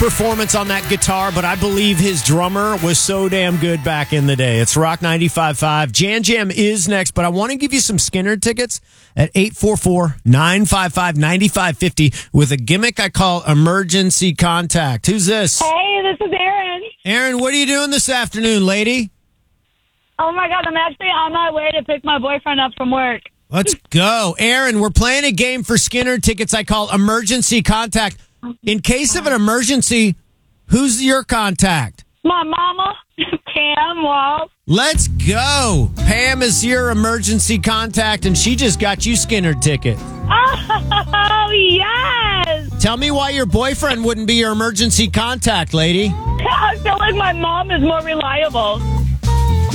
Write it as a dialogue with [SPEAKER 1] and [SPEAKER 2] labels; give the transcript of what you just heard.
[SPEAKER 1] performance on that guitar, but I believe his drummer was so damn good back in the day. It's Rock 95.5. Jan Jam is next, but I want to give you some Skinner tickets at 844-955-9550 with a gimmick I call emergency contact. Who's this?
[SPEAKER 2] Hey, this is Erin.
[SPEAKER 1] Erin, what are you doing this afternoon, lady?
[SPEAKER 2] Oh, my God. I'm actually on my way to pick my boyfriend up from work.
[SPEAKER 1] Let's go. Erin, we're playing a game for Skinner tickets I call emergency contact. In case of an emergency, who's your contact?
[SPEAKER 2] My mama, Pam Walls.
[SPEAKER 1] Let's go. Pam is your emergency contact, and she just got you Skinner tickets.
[SPEAKER 2] Oh, yes.
[SPEAKER 1] Tell me why your boyfriend wouldn't be your emergency contact, lady.
[SPEAKER 2] I feel like my mom is more reliable.